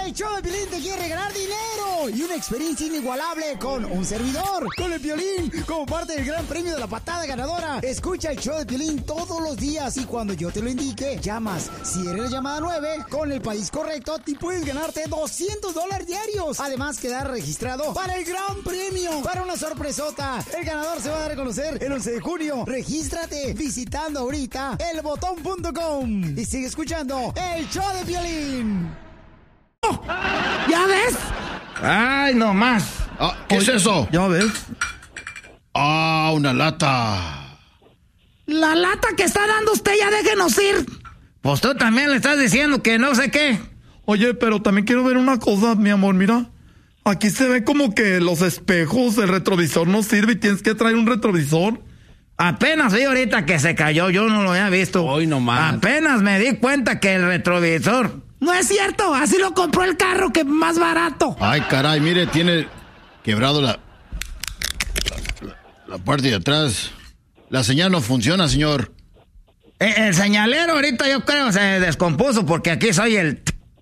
El show de Piolín te quiere regalar dinero y una experiencia inigualable con un servidor, con el Piolín, como parte del gran premio de la patada ganadora. Escucha el show de Piolín todos los días y cuando yo te lo indique, llamas. Si eres la llamada 9, con el país correcto, te puedes ganarte $200 diarios. Además, quedar registrado para el gran premio, para una sorpresota. El ganador se va a dar a conocer el 11 de junio. Regístrate visitando ahorita elbotón.com y sigue escuchando el show de Piolín. ¿Ya ves? Ay, no más. ¿Qué es eso? ¿Ya ves? Una lata. La lata que está dando usted, ya déjenos ir. Pues tú también le estás diciendo que no sé qué. Oye, pero también quiero ver una cosa, mi amor, mira. Aquí se ve como que los espejos, el retrovisor no sirve y tienes que traer un retrovisor. Apenas vi ahorita que se cayó, yo no lo había visto. Hoy nomás. Apenas me di cuenta que el retrovisor... No es cierto, así lo compró el carro, que más barato. Ay, caray, mire, tiene quebrado la parte de atrás. La señal no funciona, señor. El señalero ahorita yo creo se descompuso porque aquí soy el...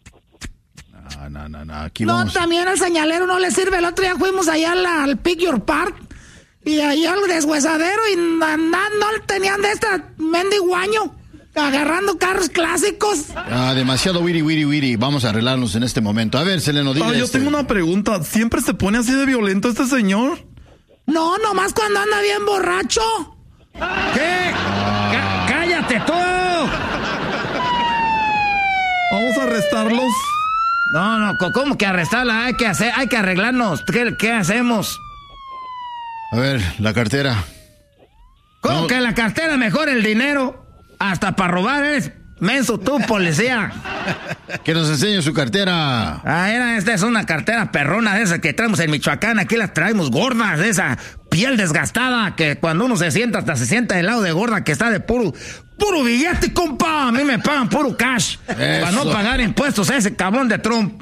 No, aquí No, vamos. también el señalero no le sirve. El otro día fuimos allá al Pick Your Part y ahí al deshuesadero y no tenían de este mendiguaño agarrando carros clásicos. Demasiado wiri. Vamos a arreglarnos en este momento. A ver, Seleno, dile Yo tengo una pregunta. ¿Siempre se pone así de violento este señor? No, nomás cuando anda bien borracho. ¿Qué? ¡Cállate tú! Vamos a arrestarlos. No, ¿cómo que arrestarla? Hay que arreglarnos. ¿Qué hacemos? A ver, la cartera. ¿Cómo No. que la cartera mejor el dinero? Hasta para robar eres menso tú, policía. Que nos enseñe su cartera. Esta es una cartera perrona de esas que traemos en Michoacán. Aquí las traemos gordas, de esa piel desgastada que cuando uno se sienta, hasta se sienta del lado de gorda que está de puro billete, compa. A mí me pagan puro cash. Para no pagar impuestos a ese cabrón de Trump.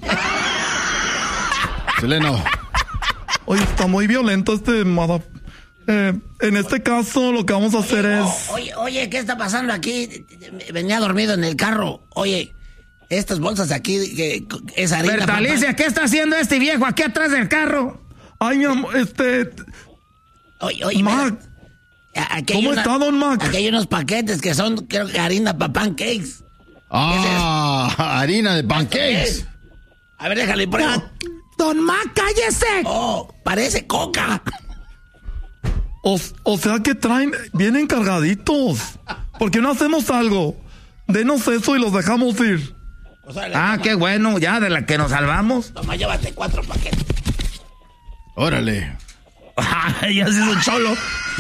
Seleno. Oye, está muy violento este en este caso lo que vamos a hacer es... Oye, ¿qué está pasando aquí? Venía dormido en el carro. Oye, estas bolsas de aquí, que es harina. Bertalicia, ¿qué está haciendo este viejo aquí atrás del carro? Ay, mi amor, Oye, Mac. ¿Cómo está, don Mac? Aquí hay unos paquetes que son, creo que harina para pancakes. Harina de pancakes. A ver, déjale por ahí. Don Mac, cállese. Parece coca. O sea que vienen cargaditos. ¿Por qué no hacemos algo? Denos eso y los dejamos ir. Pues, órale, qué bueno, ya de la que nos salvamos. Toma, llévate 4 paquetes. Órale. Ya se hizo cholo.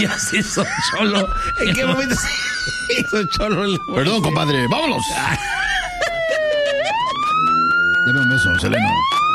¿En qué momento se hizo cholo? Perdón, compadre. ¡Vámonos! Dame un beso, Seleno.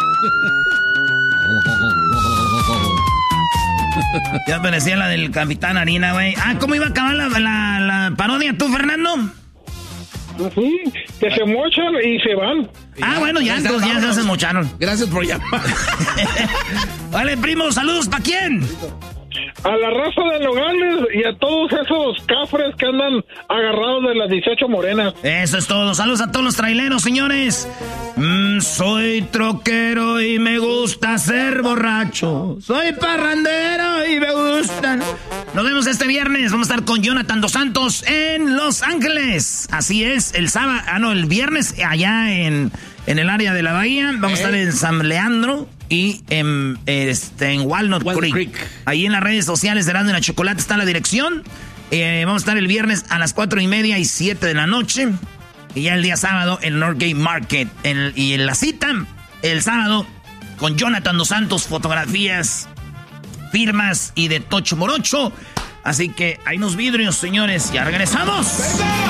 Ya parecía la del Capitán Harina, güey. ¿Cómo iba a acabar la parodia tú, Fernando? Sí, que se mochan y se van. Bueno, ya entonces ya se mocharon. Gracias por llamar. Vale, primo, saludos, ¿para quién? A la raza de Nogales y a todos esos cafres que andan agarrados de las 18 morenas. Eso es todo. Saludos a todos los traileros, señores. Soy troquero y me gusta ser borracho. Soy parrandero y me gustan. Nos vemos este viernes. Vamos a estar con Jonathan Dos Santos en Los Ángeles. Así es, el viernes allá en el área de la bahía. Vamos a estar en San Leandro y en Walnut Creek. Ahí en las redes sociales de Erasmo y la Chocolate está la dirección. Vamos a estar el viernes a las 4:30 y 7 de la noche. Y ya el día sábado en Northgate Market. Y en la cita, el sábado, con Jonathan Dos Santos, fotografías, firmas y de Tocho Morocho. Así que hay unos vidrios, señores. Ya regresamos.